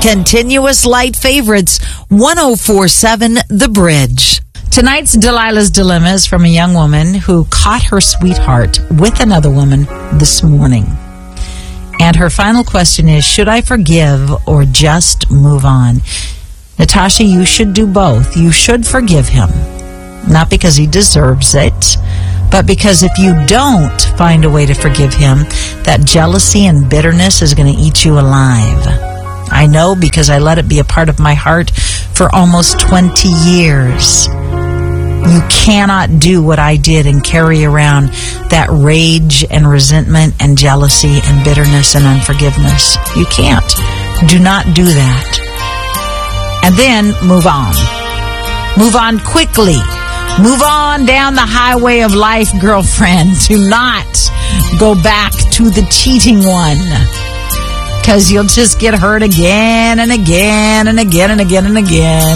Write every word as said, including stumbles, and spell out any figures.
Continuous Light Favorites, one oh four point seven The Bridge. Tonight's Delilah's Dilemma is from a young woman who caught her sweetheart with another woman this morning. And her final question is, should I forgive or just move on? Natasha, you should do both. You should forgive him. Not because he deserves it, but because if you don't find a way to forgive him, that jealousy and bitterness is going to eat you alive. I know because I let it be a part of my heart for almost twenty years. You cannot do what I did and carry around that rage and resentment and jealousy and bitterness and unforgiveness. You can't. Do not do that. And then move on. Move on quickly. Move on down the highway of life, girlfriend. Do not go back to the cheating one, because you'll just get hurt again and again and again and again and again.